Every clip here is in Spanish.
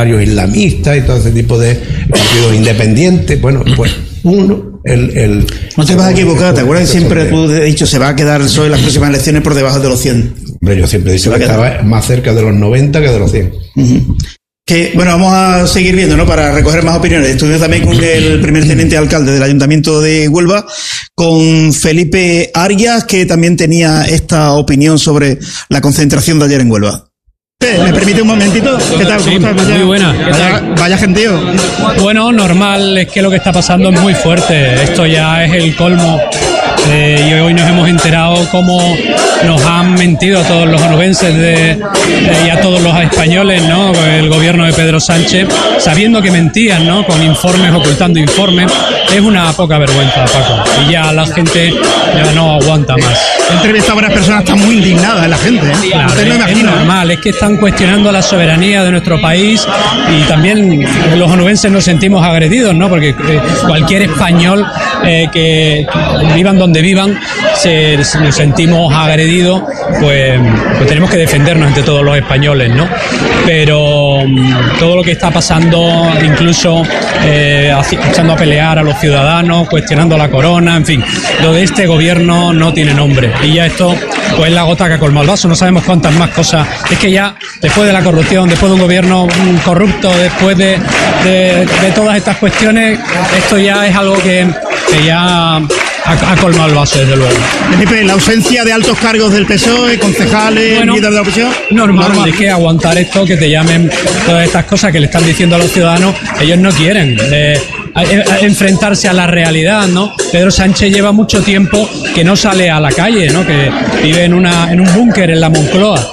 libertarios islamistas y todo ese tipo de partidos independientes. Bueno, pues no te vas a equivocar, ¿te acuerdas que siempre tú has dicho se va a quedar el PSOE en las próximas elecciones por debajo de los 100? Hombre, yo siempre he dicho que estaba más cerca de los 90 que de los 100. Que, bueno, vamos a seguir viendo, ¿no? Para recoger más opiniones. Estuve también con el primer teniente alcalde del Ayuntamiento de Huelva, con Felipe Arias, que también tenía esta opinión sobre la concentración de ayer en Huelva. ¿Me permite un momentito? ¿Qué tal? ¿Cómo estás? Muy buena. Vaya gentío. Bueno, normal, es que lo que está pasando es muy fuerte. Esto ya es el colmo. Y hoy nos hemos enterado cómo nos han mentido a todos los onubenses y a todos los españoles, ¿no? El gobierno de Pedro Sánchez, sabiendo que mentían, ¿no? Con informes, ocultando informes. Es una poca vergüenza, Paco. Y ya la gente ya no aguanta más. He entrevistado a varias personas, está muy indignada la gente, ¿eh? Claro, es normal, es que están cuestionando la soberanía de nuestro país y también los onubenses nos sentimos agredidos, ¿no? Porque cualquier español que vivan donde vivan, nos sentimos agredidos, pues tenemos que defendernos entre todos los españoles, ¿no? Pero todo lo que está pasando, incluso echando a pelear a los ciudadanos, cuestionando la corona, en fin, lo de este gobierno no tiene nombre. Y ya esto, pues es la gota que colma el vaso, no sabemos cuántas más cosas. Es que ya, después de la corrupción, después de un gobierno corrupto, después de todas estas cuestiones, esto ya es algo que ya ha colmado el vaso, desde luego. Felipe, la ausencia de altos cargos del PSOE, concejales, líderes de la oposición. Normal, es que aguantar esto, que te llamen todas estas cosas que le están diciendo a los ciudadanos, ellos no quieren enfrentarse a la realidad, ¿no? Pedro Sánchez lleva mucho tiempo que no sale a la calle, ¿no? Que vive en un búnker en la Moncloa.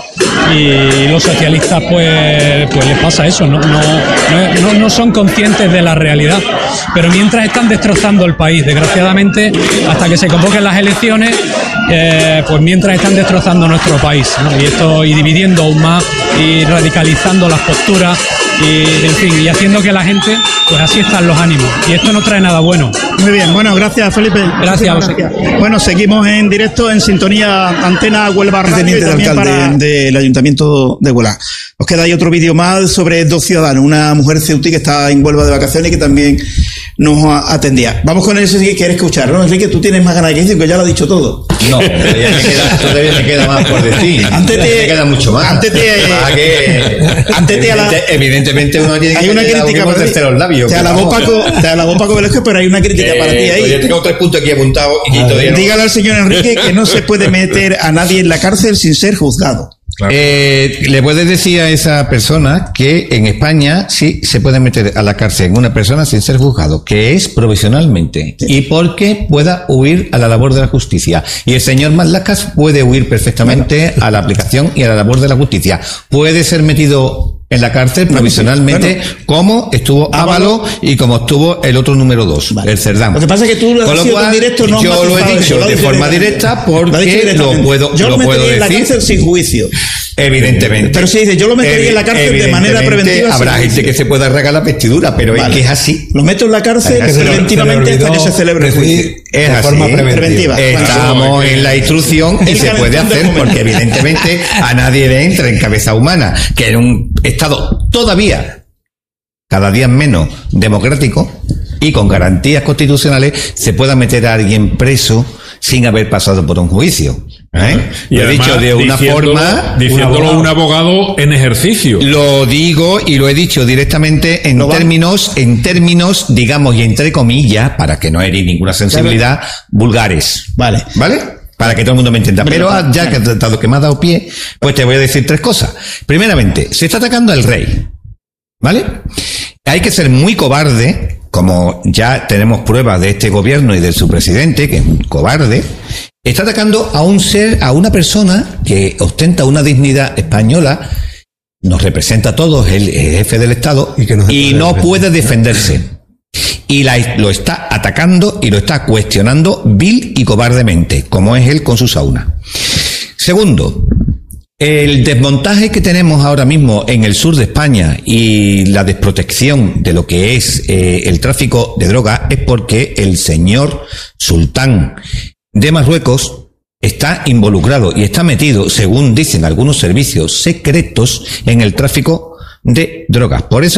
Y los socialistas pues les pasa eso, no son conscientes de la realidad, pero mientras están destrozando el país, desgraciadamente, hasta que se convoquen las elecciones, pues mientras están destrozando nuestro país, ¿no? y dividiendo aún más y radicalizando las posturas y en fin, y haciendo que la gente, pues así están los ánimos, y esto no trae nada bueno. Muy bien, bueno, gracias Felipe. Gracias. Bueno, seguimos en directo en sintonía Antena Huelva Radio. Teniente de alcalde del Ayuntamiento de Huelva. Os queda ahí otro vídeo más sobre dos ciudadanos, una mujer ceutí que está en Huelva de vacaciones y que también nos atendía. Vamos con eso si quieres escuchar, ¿no? Enrique, tú tienes más ganas de decir, que ya lo has dicho todo. No, todavía me queda más por decir. Me queda mucho más. Evidentemente uno tiene que hay una crítica para ti. Los labios. Te alabó Paco Velázquez, pero hay una crítica para ti ahí. Yo tengo 3 puntos aquí apuntados y todavía no. Dígale al señor Enrique que no se puede meter a nadie en la cárcel sin ser juzgado. Claro. Le puedes decir a esa persona que en España sí se puede meter a la cárcel en una persona sin ser juzgado, que es provisionalmente, y porque pueda huir a la labor de la justicia. Y el señor Marlaska puede huir perfectamente a la aplicación y a la labor de la justicia. Puede ser metido en la cárcel provisionalmente, como estuvo Ábalos y como estuvo el otro número 2, el Cerdán. Lo que pasa es que tú lo has dicho en directo, no. Yo lo he dicho de forma directa porque lo puedo decir. En la cárcel sin juicio. Evidentemente. Pero si dice, yo lo metería en la cárcel de manera preventiva. Habrá gente que se pueda regalar la vestidura, pero es que es así. Lo meto en la cárcel preventivamente hasta que se celebre el juicio. Es así. Forma preventiva. Estamos en la instrucción y se puede hacer porque evidentemente a nadie le entra en cabeza humana que en un Estado todavía cada día menos democrático y con garantías constitucionales se pueda meter a alguien preso sin haber pasado por un juicio. Y lo he dicho de una forma... Diciéndolo un abogado en ejercicio. Lo digo y lo he dicho directamente en términos, digamos, y entre comillas, para que no herir ninguna sensibilidad, vulgares. ¿Vale? Para que todo el mundo me entienda. Pero ya que dado que me ha dado pie, pues te voy a decir 3 cosas. Primeramente, se está atacando al rey. ¿Vale? Hay que ser muy cobarde, como ya tenemos pruebas de este gobierno y de su presidente, que es un cobarde. Está atacando a un ser, a una persona que ostenta una dignidad española, nos representa a todos, el jefe del Estado, y no puede defenderse. Y lo está atacando y lo está cuestionando vil y cobardemente, como es él con su sauna. Segundo, el desmontaje que tenemos ahora mismo en el sur de España y la desprotección de lo que es el tráfico de drogas es porque el señor sultán de Marruecos está involucrado y está metido, según dicen algunos servicios secretos, en el tráfico de drogas. Por eso